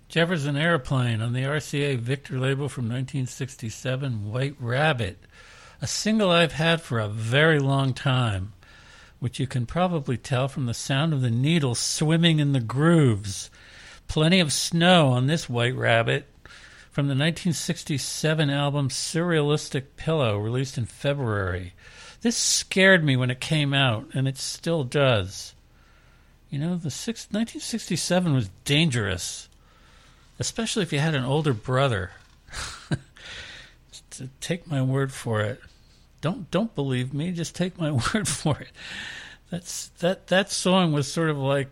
Jefferson Airplane on the RCA Victor label from 1967, White Rabbit, a single I've had for a very long time, which you can probably tell from the sound of the needle swimming in the grooves. Plenty of snow on this White Rabbit from the 1967 album Surrealistic Pillow, released in February. This scared me when it came out, and it still does. You know, 1967 was dangerous, especially if you had an older brother. Take my word for it. Don't believe me. Just take my word for it. That song was sort of like,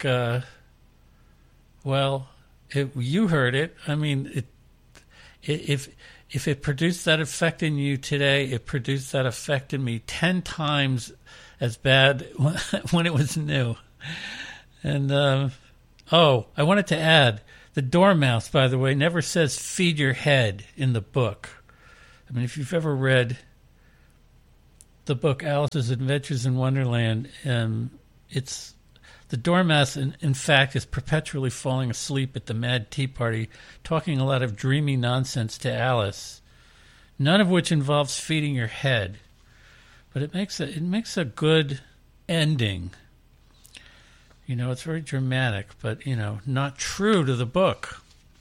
you heard it. I mean, if it produced that effect in you today, it produced that effect in me 10 times as bad when it was new. And I wanted to add, the Dormouse, by the way, never says "feed your head" in the book. I mean, if you've ever read the book Alice's Adventures in Wonderland, it's the Dormouse, in fact, is perpetually falling asleep at the Mad Tea Party, talking a lot of dreamy nonsense to Alice, none of which involves feeding your head. But it makes a good ending. You know, it's very dramatic, but, you know, not true to the book,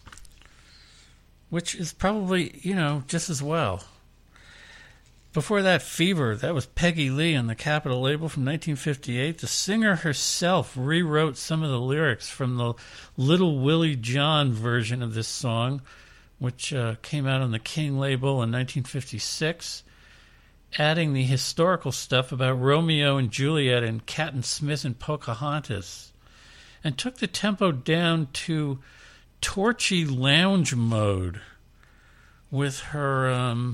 which is probably, you know, just as well. Before that, Fever, that was Peggy Lee on the Capitol label from 1958. The singer herself rewrote some of the lyrics from the Little Willie John version of this song, which came out on the King label in 1956, adding the historical stuff about Romeo and Juliet and Captain Smith and Pocahontas, and took the tempo down to torchy lounge mode with her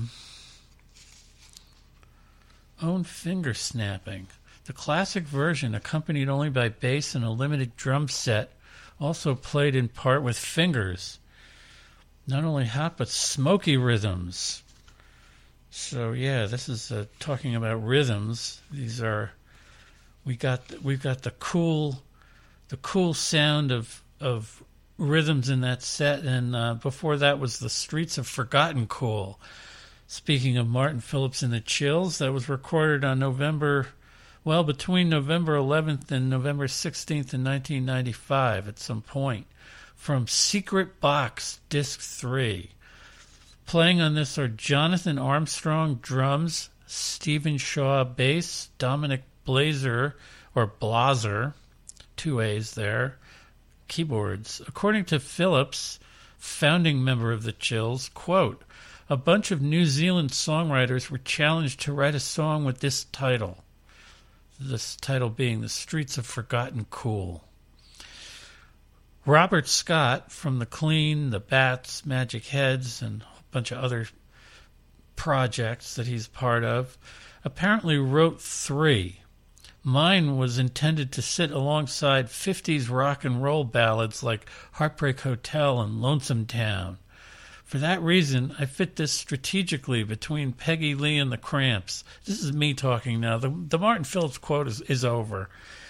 own finger snapping. The classic version, accompanied only by bass and a limited drum set, also played in part with fingers. Not only hot, but smoky rhythms. So yeah, this is talking about rhythms. These are we've got the cool sound of rhythms in that set, and before that was the Streets of Forgotten Cool. Speaking of Martin Phillips and the Chills, that was recorded on between November 11th and November 16th in 1995 at some point, from Secret Box, Disc 3. Playing on this are Jonathan Armstrong, drums, Stephen Shaw, bass, Dominic Blazer, or Blazer, 2 A's there, keyboards. According to Phillips, founding member of the Chills, quote, "A bunch of New Zealand songwriters were challenged to write a song with this title being The Streets of Forgotten Cool." Robert Scott from The Clean, The Bats, Magic Heads, and a bunch of other projects that he's part of, apparently wrote 3. Mine was intended to sit alongside 50s rock and roll ballads like Heartbreak Hotel and Lonesome Town. For that reason, I fit this strategically between Peggy Lee and the Cramps. This is me talking now. The Martin Phillips quote is over.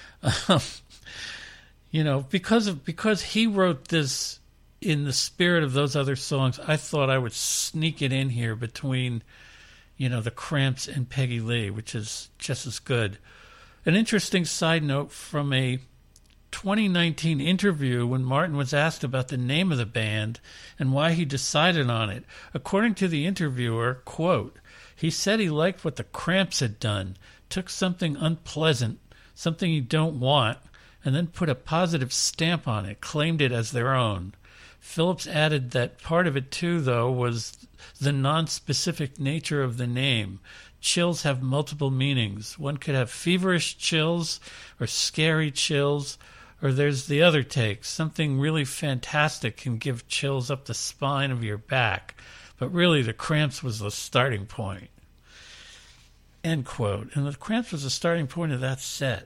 You know, because he wrote this in the spirit of those other songs, I thought I would sneak it in here between, you know, the Cramps and Peggy Lee, which is just as good. An interesting side note from a 2019 interview when Martin was asked about the name of the band and why he decided on it. According to the interviewer, quote, he said he liked what the Cramps had done, took something unpleasant, something you don't want, and then put a positive stamp on it, claimed it as their own. Phillips added that part of it too, though, was the non-specific nature of the name. Chills have multiple meanings. One could have feverish chills or scary chills, or there's the other take. Something really fantastic can give chills up the spine of your back. But really, the Cramps was the starting point. End quote. And the Cramps was the starting point of that set.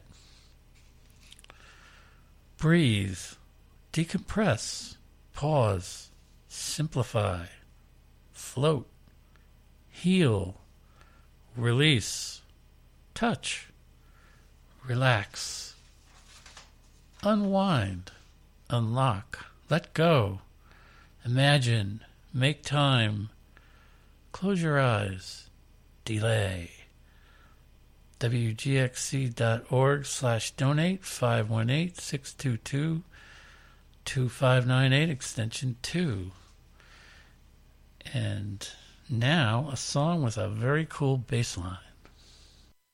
Breathe. Decompress. Pause. Simplify. Float. Heal. Release. Touch. Relax. Unwind. Unlock. Let go. Imagine. Make time. Close your eyes. Delay. WGXC.org/donate 518-622-2598 extension 2. And now a song with a very cool bass line.